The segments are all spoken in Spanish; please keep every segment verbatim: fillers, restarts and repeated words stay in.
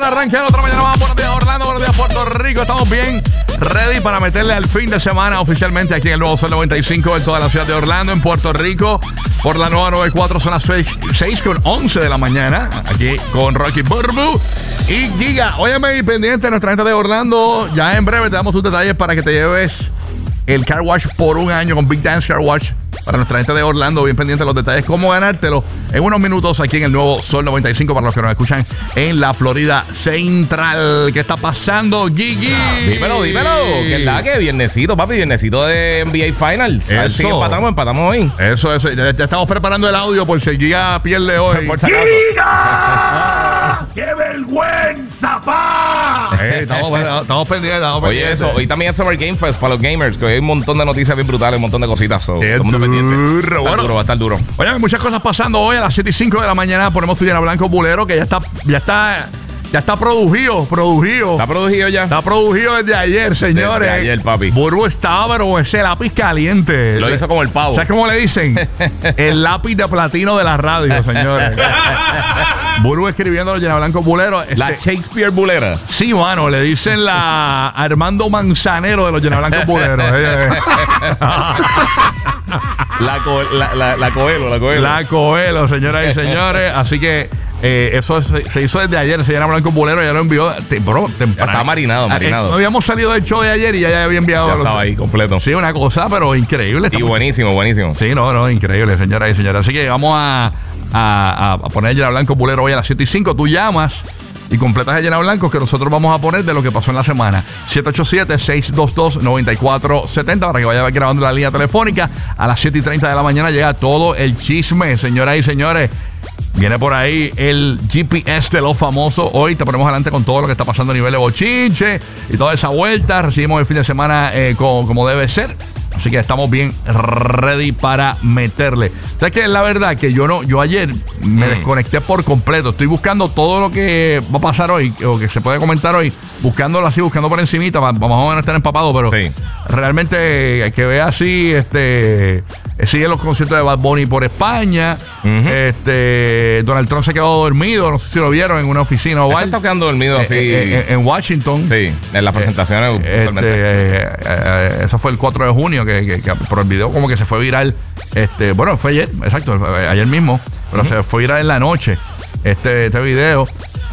arranque de otra mañana más. Buenos días, Orlando. Buenos días, Puerto Rico. Estamos bien ready para meterle al fin de semana oficialmente aquí en el nuevo Sol noventa y cinco en toda la ciudad de Orlando, en Puerto Rico. Por la nueva noventa y cuatro son las seis con once de la mañana. Aquí con Rocky Burbu y Giga. Óyeme, y pendiente, nuestra gente de Orlando. Ya en breve te damos tus detalles para que te lleves el car wash por un año con Big Dance Car Wash. Para nuestra gente de Orlando, bien pendiente de los detalles, cómo ganártelo en unos minutos aquí en el nuevo Sol noventa y cinco para los que nos escuchan en la Florida Central. ¿Qué está pasando, Gigi? Dímelo, dímelo. ¿Qué es la que? Viernesito, papi, viernesito de N B A Finals. A ver si empatamos, empatamos hoy. Eso, eso. Ya, ya estamos preparando el audio por si el Giga pierde hoy. Por si acaso. ¡Giga! ¡Qué vergüenza, pa! Eh, estamos, estamos pendientes, estamos Oye, pendientes. eso. Hoy también es Summer Game Fest para los gamers, que hoy hay un montón de noticias bien brutales, un montón de cositas. So, todo el mundo pendiente. Duro, va a estar duro, va a estar duro. Oye, hay muchas cosas pasando hoy a las siete y cinco de la mañana. Ponemos tu Llena Blanco Bulero, que ya está, ya está, ya está producido, producido. ¿Está producido ya? Está producido desde ayer, señores. Desde ayer, papi. Burbu estaba, pero ese lápiz caliente. Lo hizo como el pavo. ¿Sabes cómo le dicen? El lápiz de platino de la radio, señores. Burbu escribiendo los Llena Blanco Bulero. Este, la Shakespeare Bulera. Sí, mano, le dicen la Armando Manzanero de los Llena Blanco Bulero. La, co la, la, la Coelho, la Coelho. La Coelho, señoras y señores. Así que eh, eso se, se hizo desde ayer. Se llama Blanco Bulero, ya lo envió te, bro, temprano. Está marinado, marinado. Eh, no habíamos salido del show de ayer y ya, ya había enviado. Ya los, estaba ahí, completo. Sí, una cosa, pero increíble. Y buenísimo, buenísimo. Sí, no, no, increíble, señoras y señores. Así que vamos a, a, a poner Llena Blanco Bulero hoy a las siete y cinco. Tú llamas y completas el Llena Blanco que nosotros vamos a poner de lo que pasó en la semana. siete ocho siete, seis dos dos, nueve cuatro siete cero para que vaya grabando la línea telefónica. A las siete y treinta de la mañana llega todo el chisme, señoras y señores. Viene por ahí el G P S de los famosos. Hoy te ponemos adelante con todo lo que está pasando a nivel de bochinche y toda esa vuelta. Recibimos el fin de semana eh, como, como debe ser. Así que estamos bien ready para meterle. ¿Sabes qué? La verdad que yo no, yo ayer me mm. desconecté por completo. Estoy buscando todo lo que va a pasar hoy, o que se puede comentar hoy, buscándolo así, buscando por encimita, para más o menos estar empapado, pero sí. Realmente que vea así, este, sigue los conciertos de Bad Bunny por España. Uh-huh. Este, Donald Trump se quedó dormido, no sé si lo vieron en una oficina o algo. Se está quedando dormido así. Eh, en, en Washington. Sí, en las presentaciones. Eh, este, eh, eh, eso fue el cuatro de junio. Que, que, que por el video como que se fue viral, este, bueno, fue ayer, exacto, ayer mismo, pero uh-huh. se fue viral en la noche este, este video.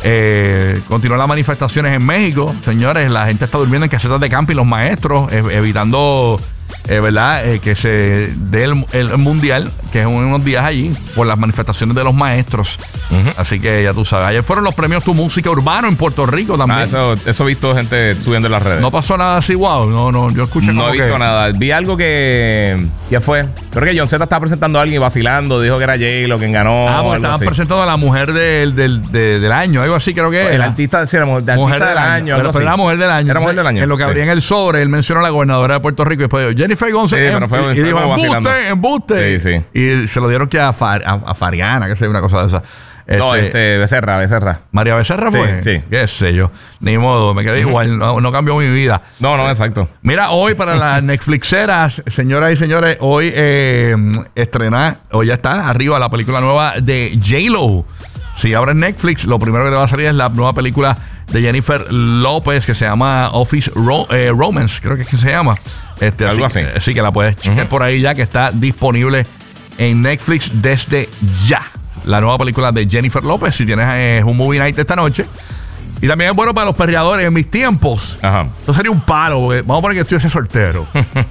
Eh, continuó las manifestaciones en México, señores, la gente está durmiendo en casetas de camping, los maestros, eh, evitando eh, verdad, eh, que se dé el, el mundial, que es unos días allí, por las manifestaciones de los maestros. Uh-huh. Así que ya tú sabes, ayer fueron los premios Tu Música Urbano en Puerto Rico también. Ah, eso, eso he visto gente subiendo en las redes. No pasó nada así, wow, no, no, yo escuché No como he visto que... nada, vi algo que ya fue, creo que John Z estaba presentando a alguien vacilando, dijo que era J-Lo quien ganó. Ah, porque estaban así. presentando a la mujer del, del, del, del año, algo así creo que El era. artista, sí, la mujer, de mujer artista del, del año, año algo pero, pero era mujer del año. Era mujer del año. En lo que sí. abría en el sobre, él mencionó a la gobernadora de Puerto Rico y después dijo Jennifer González sí, em, fue, y, y dijo embuste, embuste. Sí, sí. Y se lo dieron que a, Far, a, a Fariana, que sé, una cosa de esa. Este, no, este, Becerra, Becerra. María Becerra fue. Sí, sí. Qué sé yo. Ni modo, me quedé uh-huh. igual. No, no cambió mi vida. No, no, exacto. Mira, hoy para las Netflixeras, señoras y señores, hoy eh, estrena, hoy ya está arriba la película nueva de J-Lo. Si abres Netflix, lo primero que te va a salir es la nueva película de Jennifer López que se llama Office Ro eh, Romance, creo que es que se llama. Este, Algo así. así. Sí, que la puedes uh-huh. checar por ahí ya, que está disponible en Netflix desde ya. La nueva película de Jennifer López, si tienes eh, un movie night esta noche. Y también es bueno para los perreadores en mis tiempos. Ajá. Esto sería un palo, porque vamos a poner que estoy ese soltero.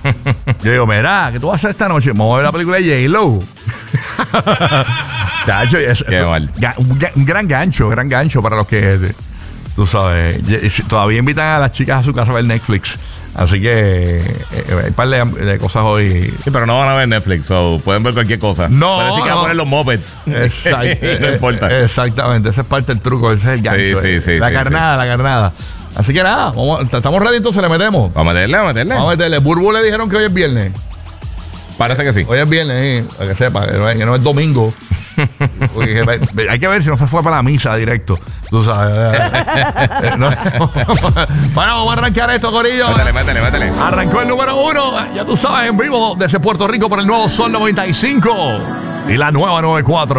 Yo digo, mira, ¿qué tú vas a hacer esta noche? Vamos a ver la película de J-Lo. Tacho, es, Qué eso, mal. Un, un gran gancho, gran gancho para los que, tú sabes, todavía invitan a las chicas a su casa a ver Netflix. Así que eh, hay un par de, de cosas hoy. Sí, pero no van a ver Netflix, o so pueden ver cualquier cosa. No. Pueden decir que van a poner los mopeds. Exacto. No importa. Exactamente, ese es parte del truco, ese es el gancho. Sí, sí, sí, la sí, carnada, sí. la carnada. Así que nada, vamos, estamos ready, entonces le metemos. Vamos a meterle, vamos a meterle. Vamos a meterle. Burbu le dijeron que hoy es viernes. Parece que sí. Hoy es viernes, sí, para que sepa, que no es, que no es domingo. Porque hay que ver si no se fue para la misa directo. Tú sabes. no, bueno, vamos a arrancar esto, corillo. Métele, métele, métele. Arrancó el número uno. Ya tú sabes, en vivo desde Puerto Rico por el nuevo Sol noventa y cinco y la nueva noventa y cuatro.